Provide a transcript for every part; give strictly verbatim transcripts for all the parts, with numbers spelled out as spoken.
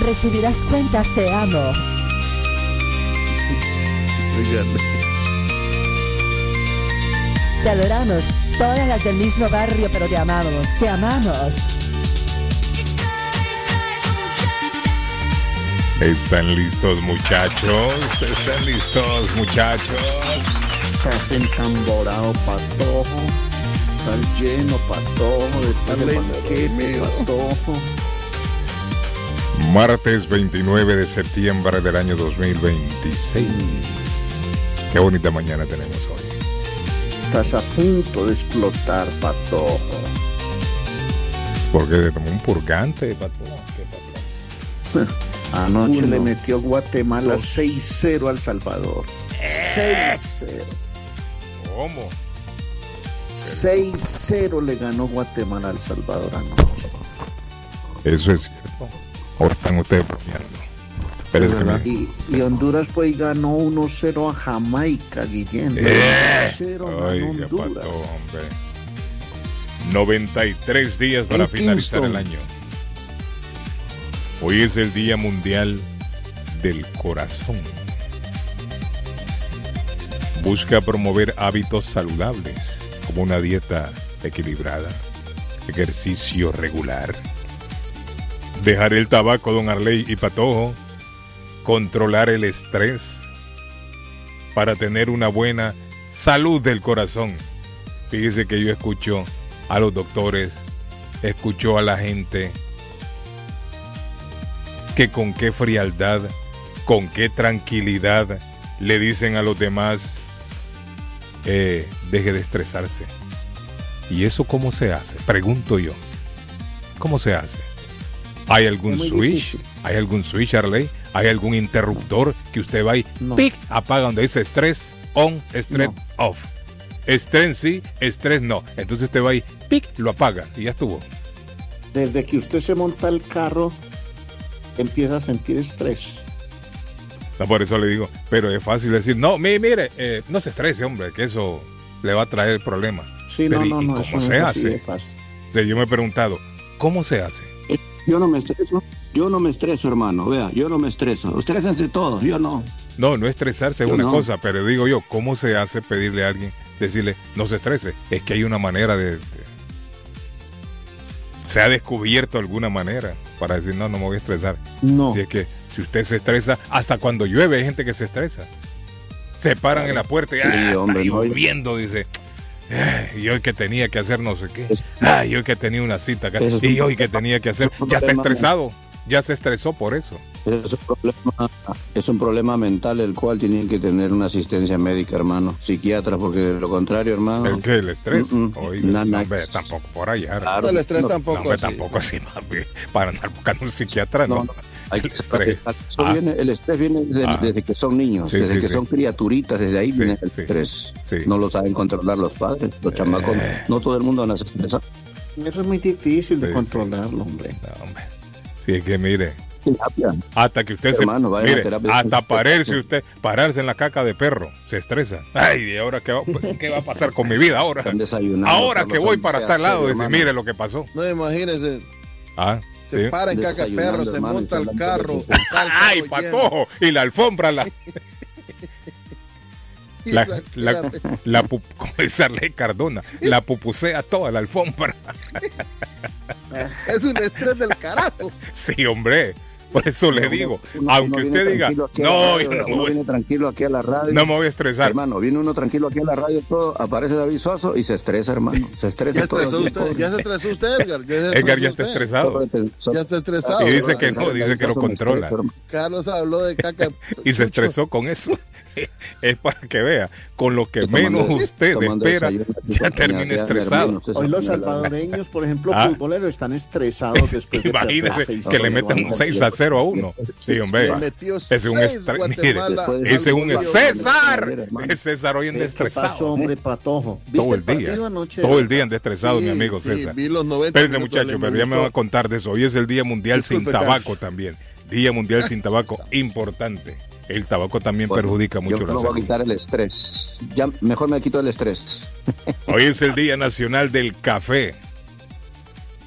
recibirás cuentas te amo. Te adoramos, todas las del mismo barrio, pero te amamos, te amamos. ¿Están listos, muchachos? ¿Están listos, muchachos? Estás entamborado, Patojo. Estás lleno, Patojo. Estás de banquete, Patojo. Martes veintinueve de septiembre del año dos mil veintiséis. Qué bonita mañana tenemos hoy. Estás a punto de explotar, Patojo. Porque se tomó un purgante, Patojo. ¿Qué pasó? Anoche Uno, le metió Guatemala dos. seis cero al Salvador. seis cero. ¿Cómo? seis cero le ganó Guatemala al Salvador anoche. Eso es cierto. Ahora están ustedes bromeando. Pero es verdad. Y, y Honduras fue y ganó uno cero a Jamaica, Guillén. Eh. uno cero ganó Oiga, Honduras. Pato, hombre. noventa y tres días para En finalizar Kingston. el año. Hoy es el Día Mundial del Corazón. Busca promover hábitos saludables, como una dieta equilibrada, ejercicio regular, dejar el tabaco, don Arley y Patojo, controlar el estrés para tener una buena salud del corazón. Fíjese que yo escucho a los doctores, escucho a la gente que con qué frialdad, con qué tranquilidad le dicen a los demás, eh, deje de estresarse. ¿Y eso cómo se hace? Pregunto yo. ¿Cómo se hace? ¿Hay algún switch? Difícil. ¿Hay algún switch, Arley? ¿Hay algún interruptor que usted va y no. pic, apaga donde dice estrés on, estrés no. off? Estrés sí, estrés no. Entonces usted va y pic, lo apaga y ya estuvo. Desde que usted se monta el carro, empieza a sentir estrés. No, por eso le digo, pero es fácil decir, no, mire, mire eh, no se estrese, hombre, que eso le va a traer problemas. Sí, pero, no, no, ¿y, no, ¿cómo eso se no es hace? así de fácil. O sea, yo me he preguntado, ¿cómo se hace? Yo no me estreso, yo no me estreso, hermano, vea, yo no me estreso. Estrésense todos, yo no. No, no estresarse es yo una no. cosa, pero digo yo, ¿cómo se hace pedirle a alguien, decirle, no se estrese? Es que hay una manera de... de se ha descubierto alguna manera para decir, no, no me voy a estresar. No. Si es que si usted se estresa, hasta cuando llueve hay gente que se estresa. Se paran claro. en la puerta y sí, ah, hombre, está no, lloviendo, dice. Y hoy que tenía que hacer no sé qué. Ay, hoy que tenía una cita acá. Es y un, hoy que tenía que hacer. Ya está estresado. Ya se estresó por eso. Es un, problema, es un problema mental el cual tienen que tener una asistencia médica, hermano. Psiquiatra, porque de lo contrario, hermano. ¿El qué? ¿El estrés? Mm, mm, Oiga, na, na, no, hombre, tampoco por allá. Claro, el estrés no, tampoco. No, hombre, así. tampoco así, mami. Para andar buscando un psiquiatra, no. no, no. Hay que saber, eso ah. viene, el estrés viene desde, ah. desde que son niños, sí, desde sí, que sí. son criaturitas, desde ahí sí, viene el sí. estrés. Sí. No lo saben controlar los padres, los eh. chamacos. No todo el mundo nace estresado. Eso es muy difícil de sí, controlarlo, hombre. No, hombre. Sí, es que mire. Terapia. Hasta que usted Hermano, se mire, hasta pararse usted, pararse en la caca de perro, se estresa. Ay, ¿y ahora qué va, qué va a pasar con mi vida ahora? Ahora que voy para tal lado, dice, mire lo que pasó. No, imagínese. Ah, se sí. para en caca de perro, se monta el carro. Ay, Patojo, y la alfombra la La, la, la, la como dice Arley Cardona, la pupusea toda la alfombra. Es un estrés del carajo. Sí, hombre. Por eso le digo, uno, aunque uno usted diga, no, radio, yo no me voy, viene tranquilo aquí a la radio. No me voy a estresar. Hermano, viene uno tranquilo aquí a la radio, todo, aparece David Suazo y se estresa, hermano. Se estresa ya todo. Usted, ya se estresó usted, Edgar. Ya se Edgar ya está usted. estresado. Ya está estresado. Y dice que no, dice que lo controla. Carlos habló de caca. Y se estresó con eso. Es para que vea, con lo que menos usted espera, ya termina estresado. Hoy los salvadoreños, por ejemplo, ah. futboleros, están estresados después de imagínese que le meten un seis a cero a uno. Sí, hombre. Ese es un estrés. Mire, ese es un César. Es César hoy en estresado. ¿Qué pasó, hombre, Patojo? Todo el día. Todo el día en estresado, mi amigo César. Espérense, muchachos, pero ya me van a contar de eso. Hoy es el Día Mundial sin Tabaco también. Día Mundial sin Tabaco, importante. El tabaco también bueno, perjudica mucho yo la no salud. Voy a quitar el estrés. Ya mejor me quito el estrés. Hoy es el Día Nacional del Café.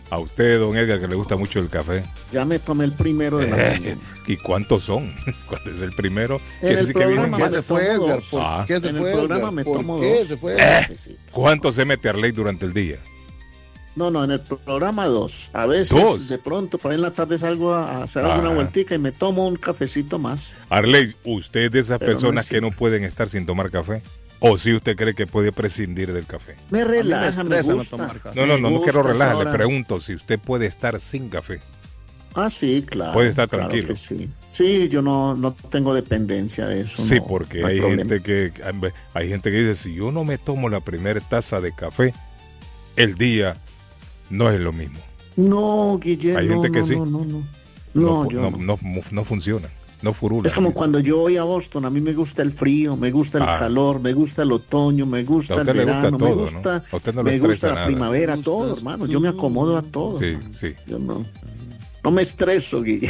A usted, don Edgar, que le gusta mucho el café. Ya me tomé el primero de la Eh, mañana. ¿Y cuántos son? ¿Cuál es el primero? En Quiere el decir que viene programa un- ¿Qué se fue, tomo Edgar? dos. ¿Por Ah. qué se En fue, el programa Edgar? me ¿Por tomo qué dos. se fue? cafecitos. ¿Cuánto se mete Arley durante el día? No, no, en el programa dos. A veces, ¿Dos? de pronto, por ahí en la tarde salgo a hacer Ah. alguna vueltica y me tomo un cafecito más. Arley, ¿usted es de esas Pero no personas es que no pueden estar sin tomar café? ¿O si usted cree que puede prescindir del café? Me relaja, me, estresa no gusta. tomar café. No, no, Me no, no gusta quiero esa relajar, le hora. pregunto si usted puede estar sin café. Ah, sí, claro. Puede estar claro tranquilo. que sí. Sí, yo no, no tengo dependencia de eso. Sí, no, porque no hay problema. gente que hay gente que dice, si yo no me tomo la primera taza de café, el día no es lo mismo. No, Guillermo, Hay gente no, que no, sí. no, no, no. No, No, yo no, no. no, no funciona, no furula. Es como cuando yo voy a Boston, a mí me gusta el frío, me gusta el Ah. calor, me gusta el otoño, me gusta A el usted le gusta verano, todo, me ¿no? gusta, A usted no le me estresa gusta la nada. primavera, Me todo, gusta hermano. Yo me acomodo a todo. Sí, sí. Yo no, no me estreso, Guille.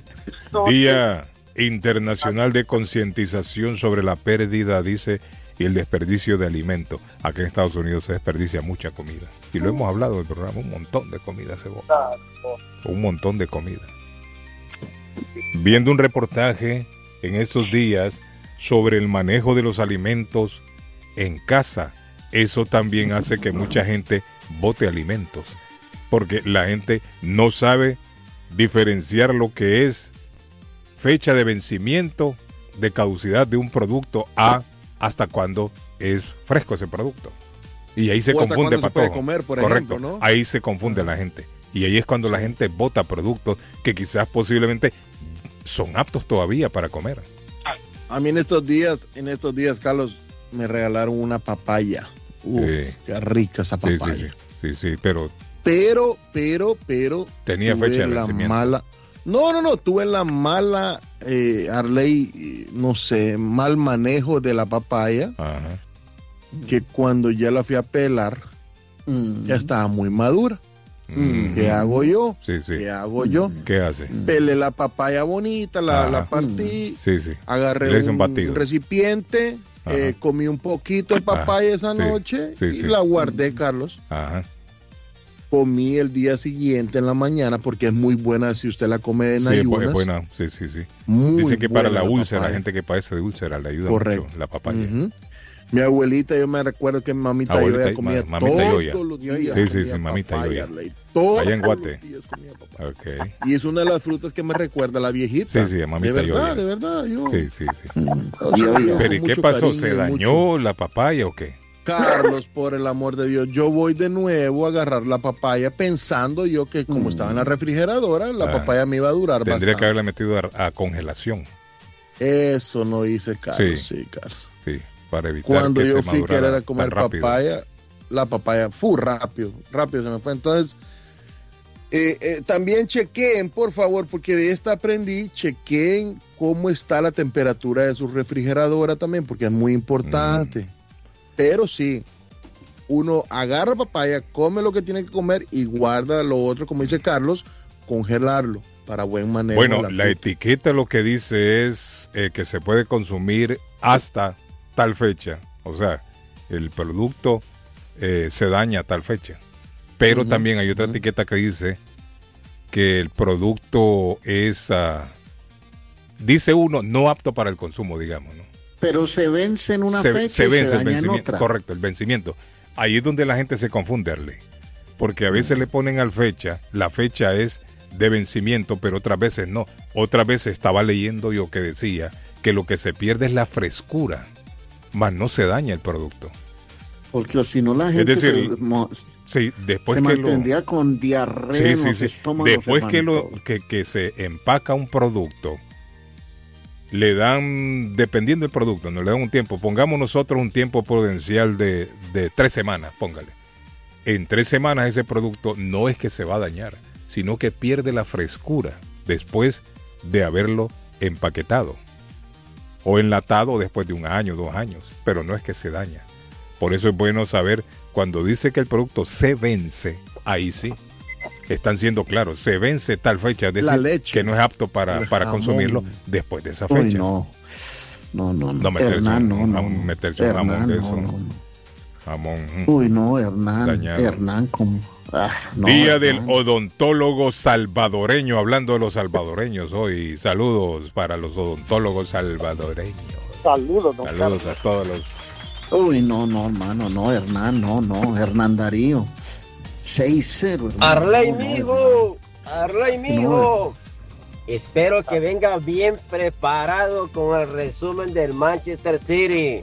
Día Internacional de Concientización sobre la pérdida, dice, y el desperdicio de alimentos. Aquí en Estados Unidos se desperdicia mucha comida. Y lo hemos hablado en el programa, un montón de comida se bota. Un montón de comida. Viendo un reportaje en estos días sobre el manejo de los alimentos en casa, eso también hace que mucha gente bote alimentos, porque la gente no sabe diferenciar lo que es fecha de vencimiento, de caducidad de un producto a hasta cuándo es fresco ese producto. Y ahí se O hasta confunde, cuándo se puede Patojo. comer, por Correcto. ejemplo, ¿no? Ahí se confunde la gente. Y ahí es cuando la gente bota productos que quizás posiblemente son aptos todavía para comer. A mí en estos días, en estos días, Carlos, me regalaron una papaya. Uf, Sí. qué rica esa Sí, papaya. sí, sí, sí, sí, pero Pero, pero, pero. tenía tuve fecha de la vencimiento. mala. No, no, no, tuve la mala, eh, Arley, eh, no sé, mal manejo de la papaya, Ajá. que cuando ya la fui a pelar, Mm. ya estaba muy madura. Mm. ¿Qué hago yo? Sí, sí. ¿Qué hago yo? ¿Qué hace? Pelé la papaya bonita, la, Ajá. la partí, Sí, sí. agarré Le hice un un, batido. recipiente, Ajá. eh, comí un poquito de papaya Ajá. esa Sí, noche sí, y sí. la guardé, Carlos. Ajá. Comí el día siguiente en la mañana porque es muy buena si usted la come en Sí, es bu- ayunas. es buena. Sí, sí, sí. Muy Dice que para buena la úlcera, la papaya. gente que padece de úlcera, le ayuda Correcto. mucho la papaya. Ujú. Mi abuelita, yo me recuerdo que mamita Abuelita yo y- comía ma- mamita todos Yoya. los días. Sí, sí, comía sí, mamita papaya, Yoya. Arley. Todos Allá en los Guate. días comía papaya. Ok. Y es una de las frutas que me recuerda a la viejita. Sí, sí, a mamita De verdad, Yoya. de verdad. Yo, Sí, sí, sí. Yo, yo. Pero ¿y qué mucho pasó? cariño ¿Se y dañó mucho- la papaya o qué? Carlos, por el amor de Dios, yo voy de nuevo a agarrar la papaya pensando yo que como estaba en la refrigeradora, la Ah. papaya me iba a durar Tendría bastante. que haberla metido a, a congelación. Eso no hice, Carlos. Sí. Sí, Carlos. Sí, para evitar Cuando que yo se fui a madurara querer a tan comer rápido. papaya, la papaya, fu, rápido, rápido se me fue. Entonces, eh, eh, también chequeen, por favor, porque de esta aprendí, chequeen cómo está la temperatura de su refrigeradora también, porque es muy importante. Mm. Pero sí, uno agarra papaya, come lo que tiene que comer y guarda lo otro, como dice Carlos, congelarlo para buen manejo. Bueno, de la, fruta. etiqueta lo que dice es eh, que se puede consumir hasta tal fecha. O sea, el producto eh, se daña a tal fecha. Pero Ujú, también hay otra ujú. etiqueta que dice que el producto es, ah, dice uno, no apto para el consumo, digamos, ¿no? Pero se vence en una se, fecha se y vence se el daña en vencimiento. otra. Correcto, el vencimiento. Ahí es donde la gente se confunde, Arley. Porque a veces le ponen al fecha, la fecha es de vencimiento, pero otras veces no. Otras veces estaba leyendo yo que decía que lo que se pierde es la frescura, más no se daña el producto. Porque si no la gente decir, se, mo- Sí, después se que lo... mantendría con diarrea Sí, en sí, los sí. estómagos. Después que, hermano, lo, todo. que, que se empaca un producto, le dan, dependiendo del producto, no le dan un tiempo, pongamos nosotros un tiempo prudencial de, de tres semanas, póngale. En tres semanas ese producto no es que se va a dañar, sino que pierde la frescura después de haberlo empaquetado o enlatado después de un año, dos años, pero no es que se daña. Por eso es bueno saber, cuando dice que el producto se vence, ahí sí, están siendo claros, se vence tal fecha, es La decir, leche, que no es apto para, el para jamón. consumirlo después de esa Uy, fecha. no. No, no, no. No meterse Hernán, un- no, no. un- meterse un jamón Hernán, de no, eso. no, no. Jamón. mm, Uy, no, Hernán, Dañado. Hernán, como... ah, no, Día Hernán. del odontólogo salvadoreño, hablando de los salvadoreños hoy. Saludos para los odontólogos salvadoreños. Saludos, don Saludos Carlos. a todos los... Uy, no, no, hermano, no, Hernán, no, no, Hernán Darío. seis cero, hermano. Arley, No, no, mijo, Arley, mijo. No. Espero que venga bien preparado con el resumen del Manchester City.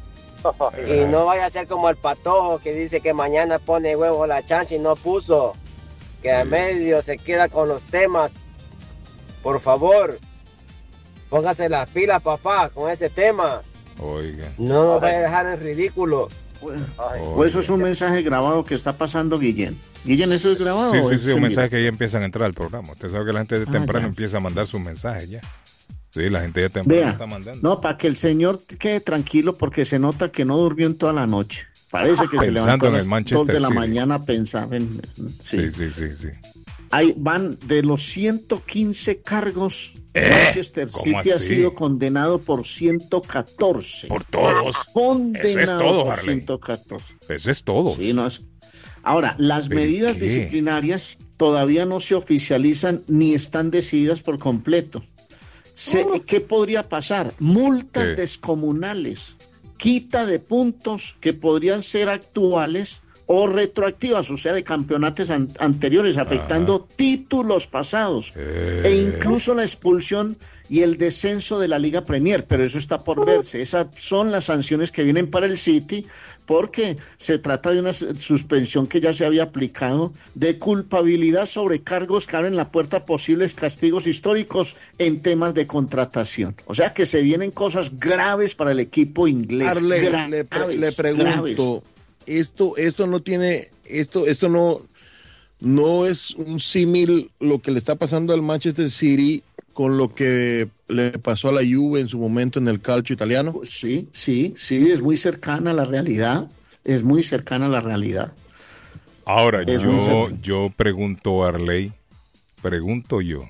Y no vaya a ser como el patojo que dice que mañana pone huevo la chancha y no puso. Que a medio se queda con los temas. Por favor, póngase las pilas, papá, con ese tema. Oiga. No nos vaya a dejar en ridículo. O eso es un mensaje grabado que está pasando Guillén. Guillén, ¿eso es grabado? Sí, o sí, es sí, un en mensaje vivo? que ya empiezan a entrar al programa. Usted sabe que la gente de Ah, temprano ya. empieza a mandar sus mensajes ya. Sí, la gente de temprano Vea, está mandando. no, para que el señor quede tranquilo porque se nota que no durmió en toda la noche. Parece que se Pensando levantó a en el las Manchester dos de la City. mañana pensando en... Sí, Sí. sí, sí, sí. Ahí van de los ciento quince cargos. ¿Eh? Manchester ¿Cómo City ha así? sido condenado por ciento catorce. Por todos. Condenado Eso es todo, por Harley. ciento catorce. Eso es todo. Sí, no es... Ahora, las ¿Pero medidas qué? disciplinarias todavía no se oficializan ni están decididas por completo. Se- ¿Qué podría pasar? Multas ¿Qué? descomunales, quita de puntos que podrían ser actuales o retroactivas, o sea, de campeonatos an- anteriores, afectando títulos pasados Eh, e incluso la expulsión y el descenso de la Liga Premier, pero eso está por verse. Esas son las sanciones que vienen para el City, porque se trata de una s- suspensión que ya se había aplicado de culpabilidad sobre cargos que abren la puerta a posibles castigos históricos en temas de contratación. O sea que se vienen cosas graves para el equipo inglés. Arley, graves, le, pre- le pregunto, graves. esto, esto no tiene, esto, esto no, no es un símil lo que le está pasando al Manchester City con lo que le pasó a la Juve en su momento en el calcio italiano. Sí, sí, sí, es muy cercana a la realidad, es muy cercana a la realidad. Ahora, Es muy yo, cerca. yo pregunto, Arley, pregunto yo,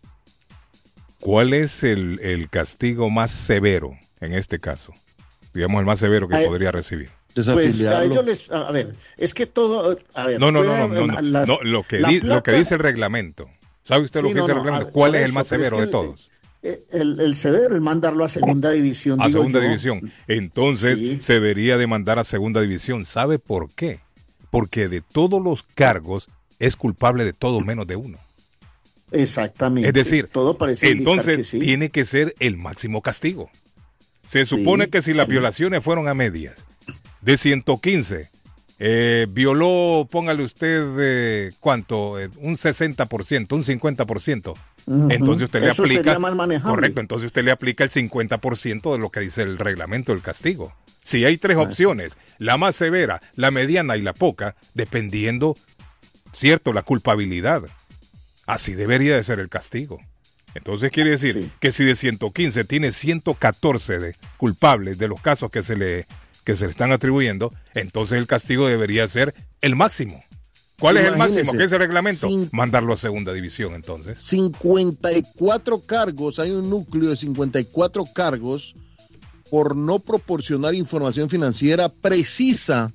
¿cuál es el, el castigo más severo en este caso? Digamos, el más severo que Ay, podría recibir. Pues a Desafiliarlo. ellos les, a a ver, es que todo, a ver, No, no, no, puede no, no, no, haber las- no, lo, que la di- lo que plata- dice el reglamento. ¿Sabe usted lo Sí, que no, dice el no, reglamento? a- ¿Cuál por es el eso, más pero es severo que de el- todos? eh, El, el severo es mandarlo a segunda división, A digo segunda yo. división. Entonces Sí. se debería de mandar a segunda división. ¿Sabe por qué? Porque de todos los cargos es culpable de todos menos de uno. Exactamente. Es decir, todo parece indicar entonces que sí. tiene que ser el máximo castigo. Se supone Sí, que si las sí. violaciones fueron a medias, de ciento quince, eh, violó, póngale usted, eh, ¿cuánto? Eh, un sesenta por ciento, un cincuenta por ciento. Ujú. Entonces usted le Eso aplica... sería más manejable. Correcto, entonces usted le aplica el cincuenta por ciento de lo que dice el reglamento del castigo. Si hay tres Ah, opciones, la más severa, la mediana y la poca, dependiendo, cierto, la culpabilidad. Así debería de ser el castigo. Entonces quiere decir Sí. que si de ciento quince tiene ciento catorce de culpables de los casos que se le que se le están atribuyendo, entonces el castigo debería ser el máximo. ¿Cuál es el Imagínese, máximo? ¿Qué es el reglamento? sin- Mandarlo a segunda división, entonces. cincuenta y cuatro cargos, hay un núcleo de cincuenta y cuatro cargos por no proporcionar información financiera precisa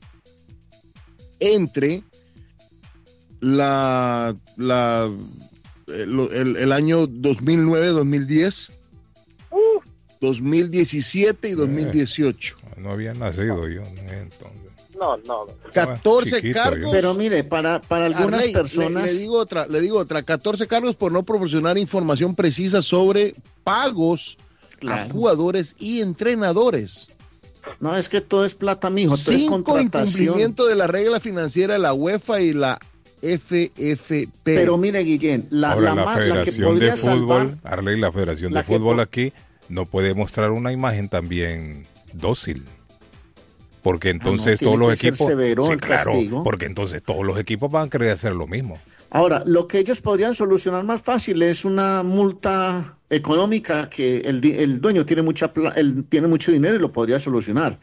entre la, la el, el- el año dos mil nueve dos mil diez, dos mil diecisiete y dos mil dieciocho. No había nacido yo entonces. No, no. catorce chiquito cargos. yo. Pero mire, para, para algunas Arley, le- personas... Le, digo otra, le digo otra, catorce cargos por no proporcionar información precisa sobre pagos a Claro. jugadores y entrenadores. No, es que todo es plata, mijo, todo es Cinco contratación. incumplimiento de la regla financiera de la UEFA y la F F P. Pero mire, Guillén, la, Ahora, la, la más- la que Federación podría de Fútbol, salvar... Arley, la Federación la de que Fútbol po- aquí no puede mostrar una imagen también dócil. Porque entonces tiene todos los que ser equipos... severo Sí, el claro, castigo. porque entonces todos los equipos van a querer hacer lo mismo. Ahora, lo que ellos podrían solucionar más fácil es una multa económica que el, di- el dueño tiene mucha pla- él tiene mucho dinero y lo podría solucionar.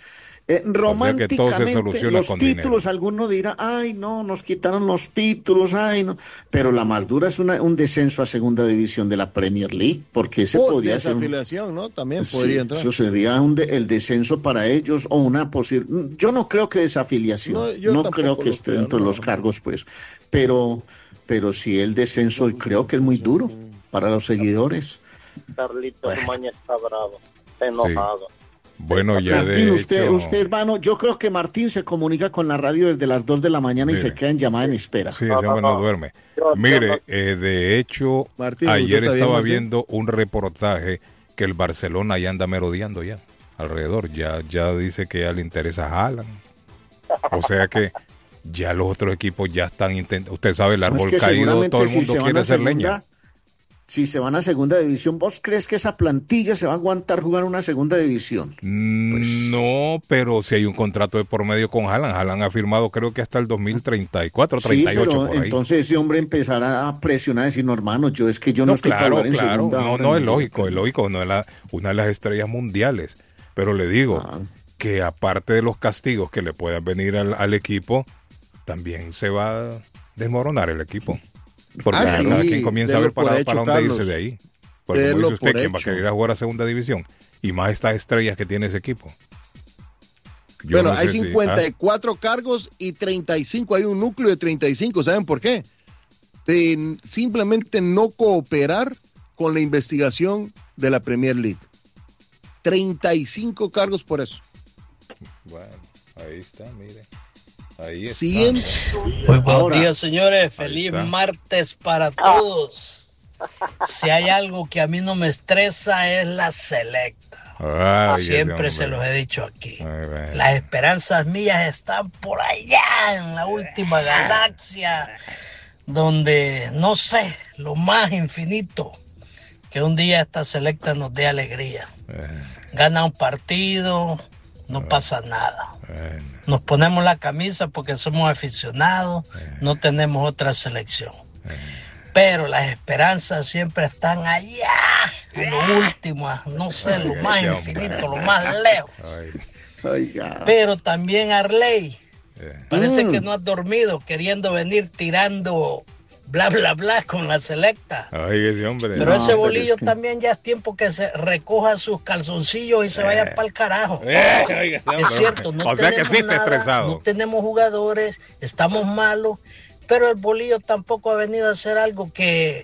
Eh, románticamente, los con títulos, dinero. alguno dirá, ay, no, nos quitaron los títulos, ay, no. Pero la más dura es una, un descenso a segunda división de la Premier League, porque ese O podría ser. Un, desafiliación, ¿no? También sí, podría entrar. eso sería un de, el descenso para ellos o una posible. Yo no creo que desafiliación, No, no, yo no tampoco creo que lo esté creo, dentro no. de los cargos, pues. Pero, pero sí el descenso, creo que es muy duro para los seguidores. Carlitos Maña está bravo, está enojado. Sí. Bueno, ya Martín, de usted, hecho... usted, hermano, yo creo que Martín se comunica con la radio desde las dos de la mañana y Mire. se queda en llamada en espera. Sí, ese hombre no duerme. Yo- yo Mire, no- eh, de hecho, Martín, ¿usted ayer está bien, estaba Martín? viendo un reportaje que el Barcelona ya anda merodeando ya, alrededor. Ya, ya dice que ya le interesa a Haaland. O sea que ya los otros equipos ya están intentando. Usted sabe, el No, árbol es que caído, seguramente todo el si mundo se van quiere a hacer segunda, leña. si se van a segunda división, ¿vos crees que esa plantilla se va a aguantar jugar una segunda división? Mm, Pues- No, pero si hay un contrato de por medio con Haaland. Haaland ha firmado creo que hasta el dos mil treinta y cuatro, Sí, treinta y ocho pero por ahí. entonces ese hombre empezará a presionar, a decir, no, hermano, yo es que yo no, No, estoy para claro, jugar en claro. segunda. No, ahora no, en es la lógico, Liga. es lógico. No es la, una de las estrellas mundiales. Pero le digo Ah. que aparte de los castigos que le puedan venir al, al equipo, también se va a desmoronar el equipo. Porque Ah, cada sí, quien comienza a denlo ver para, por hecho, para dónde Carlos. irse de ahí. Porque como Denlo dice usted, por ¿quién va a hecho. querer ir a jugar a segunda división? Y más estas estrellas que tiene ese equipo. Yo Bueno, no hay sé si- cincuenta y ¿ah? cuatro cargos y treinta y cinco, hay un núcleo de treinta y cinco, ¿saben por qué? De simplemente no cooperar con la investigación de la Premier League. treinta y cinco cargos por eso. Bueno, ahí está, mire. Ahí está. cien. Muy buenos Ahora- días, señores. Feliz está. martes para todos. Si hay algo que a mí no me estresa es la selecta. Ay, Siempre ese se hombre. los he dicho aquí. Ay, bueno. Las esperanzas mías están por allá, en la última galaxia, donde no sé, lo más infinito, que un día esta selecta nos dé alegría. Eh, Gana un partido, no pasa nada. bueno. Nos ponemos la camisa porque somos aficionados, no tenemos otra selección. Pero las esperanzas siempre están allá, en lo último, no sé, lo más infinito, lo más lejos. Ay, Oiga. Pero también Arley, eh. parece Mm. que no has dormido queriendo venir tirando bla, bla, bla con la selecta. Ay, ese hombre. Pero No, ese pero bolillo es que- también ya es tiempo que se recoja sus calzoncillos y se vaya para el carajo. Eh, oiga, ese hombre. Es cierto, no O sea que tenemos sí está nada, estresado. no tenemos jugadores, estamos malos, pero el bolillo tampoco ha venido a hacer algo que,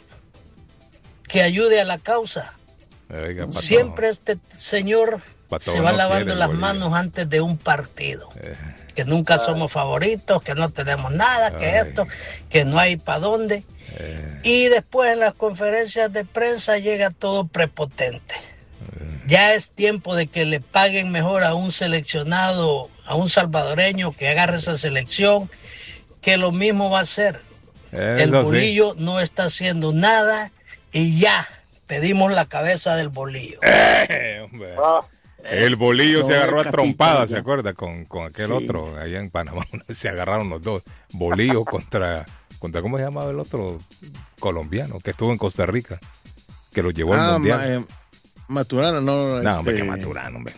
que ayude a la causa. Oiga, Patojo. Siempre este señor Patojo se va no lavando quiere el las bolillo. manos antes de un partido. Eh, Que nunca somos favoritos, que no tenemos nada, que Ay. esto, que no hay para dónde. eh, Y después en las conferencias de prensa llega todo prepotente. Ya es tiempo de que le paguen mejor a un seleccionado, a un salvadoreño que agarre esa selección, que lo mismo va a hacer. El eso sí. bolillo no está haciendo nada y ya pedimos la cabeza del bolillo. Eh, hombre. Ah, El bolillo No, se agarró a capitán, trompadas, ya. ¿se acuerda? Con, con aquel Sí. otro allá en Panamá. Se agarraron los dos. Bolillo contra, contra, ¿cómo se llamaba el otro colombiano que estuvo en Costa Rica? Que lo llevó al Ah, mundial. ma- eh, Maturana, no, no, no, hombre, este, que Maturano, hombre.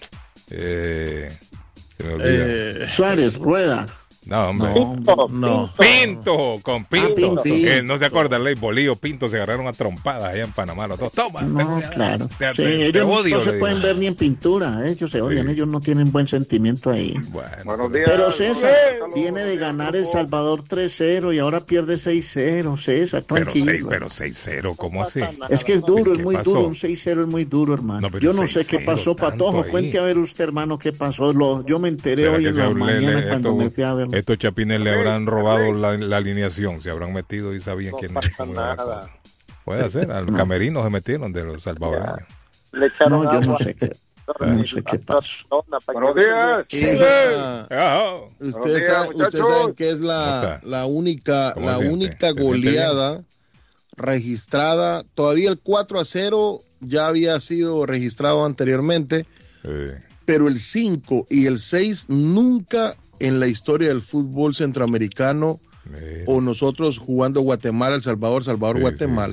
Eh, se me olvida. eh, Suárez, Rueda. no, hombre. No, no. Pinto, con Pinto. Ah, Pinto. Que no se acuerda, ley Bolillo, Pinto se agarraron a trompadas allá en Panamá los dos. Toma. no, te- claro. te- Sí, te- te ellos odio, no se le pueden digo. ver ni en pintura, ellos se odian, Sí. ellos no tienen buen sentimiento ahí. Bueno, buenos pero- días. Pero César Saludos, viene de saludos, ganar El grupo. Salvador tres cero y ahora pierde seis cero. César, pero tranquilo. seis, pero seis cero, ¿cómo así? Es que es duro, ¿Qué es muy pasó? duro, un seis cero es muy duro, hermano. No, pero yo no sé seis qué cero, pasó, tanto Patojo. ahí. Cuente a ver usted, hermano, qué pasó. Lo, yo me enteré ¿Será hoy que en se- la le- mañana le- cuando estos- me fui a verlo. Estos chapines le habrán robado la, la alineación, se habrán metido y sabían No quién pasa cómo iba la nada. cosa. Puede ser, al camerino se metieron de los salvadoreños. Le echaron No, yo no agua. sé qué, no sé qué pasó. Buenos días. Esa- Ajá. Ustedes Buenos días, saben, ustedes muchachos. saben que es ¿Cómo la, está? la única, ¿Cómo la siente? única ¿Se siente goleada registrada. Todavía el cuatro a cero ya había sido registrado anteriormente, Sí. pero el cinco y el seis nunca en la historia del fútbol centroamericano Mira. o nosotros jugando Guatemala, El Salvador, Salvador, Sí, Guatemala. sí, sí.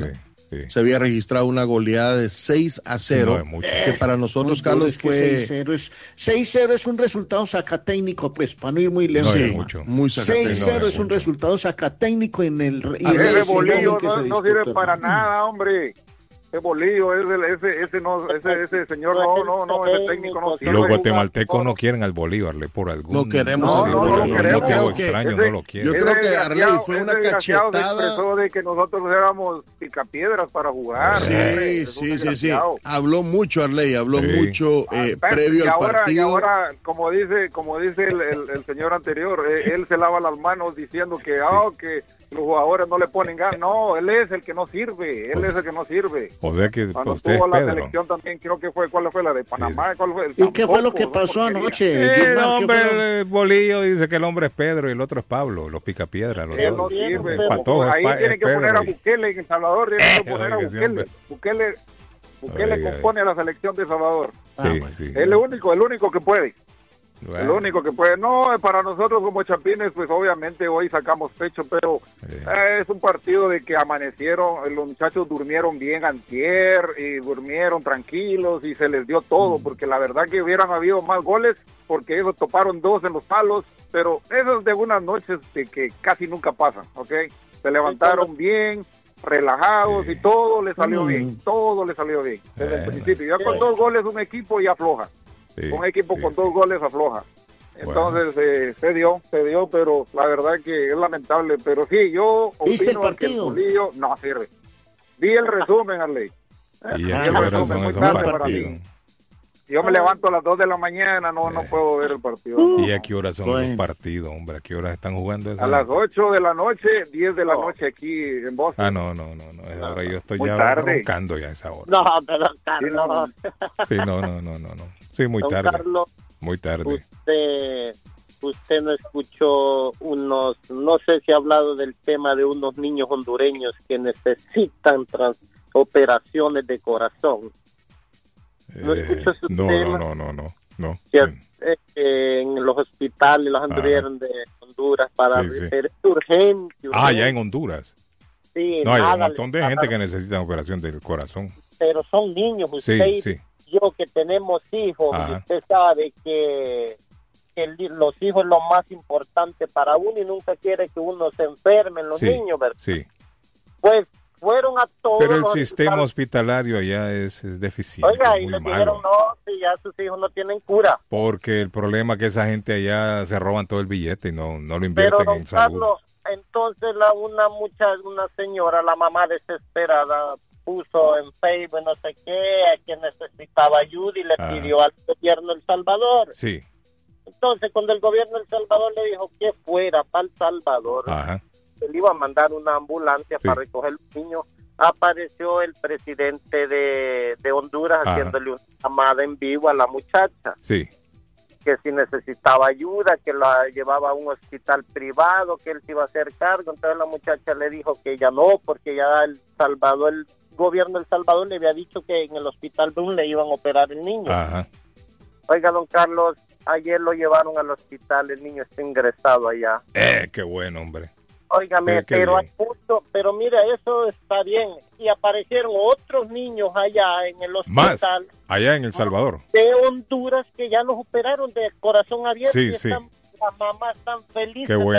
Sí. Se había registrado una goleada de seis a cero, No, es mucho. que para nosotros, Muy duro, Carlos, es que fue seis cero es, seis cero es un resultado sacatécnico, pues, para no ir muy lejos. No, es hermano. mucho. muy sacatécnico. seis cero No, es es un mucho. resultado sacatécnico en el y A en ver, el Ese escenario bolillo en que no, se no disputó, sirve para hermano. nada, hombre. Ese bolillo, ese, ese, ese, no, ese, ese señor, no, no, no, ese técnico no sirve. Los guatemaltecos no quieren al Bolívar, le por algún No queremos No, al no, Bolívar. no lo queremos. Yo creo motivo que extraño, ese- no lo quieren. yo creo Ese que desgraciado- Arley fue una ese desgraciado se cachetada. expresó de que nosotros éramos picapiedras para jugar. Sí, hombre, es un sí, sí, sí. desgraciado. Habló mucho Arley, habló Sí. mucho Ah, eh, pero, previo y al ahora, Y partido. ahora, como dice, como dice el, el, el señor anterior, eh, él se lava las manos diciendo que, ah, que los jugadores no le ponen ganas. No, él es el que no sirve, él Pues- es el que no sirve. O sea que Cuando usted es tuvo la Pedro. selección también, creo que fue, ¿cuál fue la de Panamá? ¿Cuál fue? El ¿Y qué fue lo tampoco, que una pasó porquería. anoche, Eh, Gilmar? ¿Qué hombre, fue lo- el Bolillo dice que el hombre es Pedro y el otro es Pablo, los picapiedras. Los Él dos. no sirve. El patojo es Ahí Pa- tiene es que poner a Pedro y- Bukele en El Salvador, tiene que Eh, poner a oiga, sí, Bukele. hombre. Bukele, Bukele Oiga, compone a la selección de El Salvador. Ah, Sí, bueno. sí. Es el único, el único que puede. Bueno, El único que puede. No, para nosotros como chapines, pues obviamente hoy sacamos pecho, pero sí. eh, es un partido de que amanecieron, eh, los muchachos durmieron bien antier y durmieron tranquilos y se les dio todo, porque la verdad que hubieran habido más goles, porque ellos toparon dos en los palos, pero eso es de unas noches de que casi nunca pasan, ¿ok? Se levantaron bien, relajados Sí. y todo les salió Mm. bien, todo les salió bien desde el Bueno. principio. Ya con dos goles un equipo ya afloja. Sí, Un equipo sí, con sí. dos goles afloja. Entonces eh, se dio, se dio, pero la verdad que es lamentable. Pero sí, yo ¿Viste el opino que partido? Bolillo no sirve. Vi el resumen, Arley. ¿Y Ah, a qué el horas resumen, son muy esos buen partidos? partido. Yo me levanto a las dos de la mañana, no no Eh. puedo ver el partido. ¿Y a qué horas son los Bueno. partidos, hombre? ¿A qué horas están jugando eso? A las ocho de la noche, diez de la noche aquí en Boston. Ah, no, no, no, no. Esa hora yo estoy Muy ya tarde. roncando ya a esa hora. No, pero Sí, no, Carlos, Sí, no, no, no, no, no. Sí, muy don tarde, Carlos, muy tarde. usted, usted no escuchó unos, no sé si ha hablado del tema de unos niños hondureños que necesitan trans, operaciones de corazón. ¿No Eh, escuchó ese no, tema? no, no, no, no, no. Que, eh, eh, en los hospitales los Ajá. anduvieron de Honduras para Sí, sí. referir urgente, Ah, urgente. ya en Honduras. Sí, No, hay un nada montón de les gente que pagaron, necesita operación del corazón. pero son niños, usted Sí, y sí. yo que tenemos hijos, y Ajá. usted sabe que, que el- los hijos es lo más importante para uno y nunca quiere que uno se enferme, los Sí, niños, ¿verdad? sí. Pues fueron a todos Pero el los sistema hospitales. hospitalario allá es, es deficiente, Oiga, y muy les malo. dijeron, no, si ya sus hijos no tienen cura. Porque el problema es que esa gente allá se roban todo el billete y no, no lo Pero invierten don en salud. Carlos, entonces la una mucha una señora, la mamá desesperada, puso en Facebook no sé qué, a quien necesitaba ayuda y le Ajá. pidió al gobierno de El Salvador. Sí, Entonces cuando el gobierno de El Salvador le dijo que fuera para El Salvador, ajá. él iba a mandar una ambulancia Sí. para recoger los niños, apareció el presidente de, de Honduras Ajá. haciéndole una llamada en vivo a la muchacha, Sí, que si necesitaba ayuda, que la llevaba a un hospital privado, que él se iba a hacer cargo. Entonces la muchacha le dijo que ya no, porque ya el Salvador, el gobierno de El Salvador le había dicho que en el hospital Brun le iban a operar el niño. ajá. Oiga, don Carlos, ayer lo llevaron al hospital, el niño está ingresado allá. Eh, qué bueno, hombre. Óigame, Eh, qué pero hay bien. mucho, pero mira, eso está bien. Y aparecieron otros niños allá en el Más, hospital allá en El Salvador. de Honduras que ya los operaron de corazón abierto Sí, y sí. están, las mamás están felices. Qué bueno.